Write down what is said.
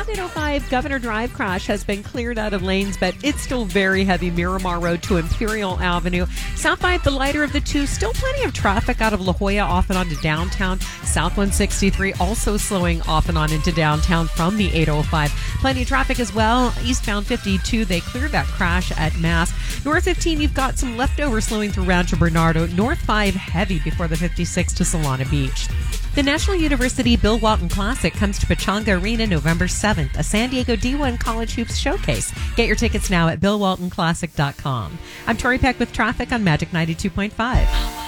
South 805 Governor Drive crash has been cleared out of lanes, but it's still very heavy. Miramar Road to Imperial Avenue. South 5, the lighter of the two. Still plenty of traffic out of La Jolla off and on to downtown. South 163 also slowing off and on into downtown from the 805. Plenty of traffic as well. Eastbound 52, they cleared that crash at Mass. North 15, you've got some leftover slowing through Rancho Bernardo. North 5, heavy before the 56 to Solana Beach. The National University Bill Walton Classic comes to Pechanga Arena November 7th, a San Diego D1 College Hoops showcase. Get your tickets now at BillWaltonClassic.com. I'm Tori Peck with traffic on Magic 92.5.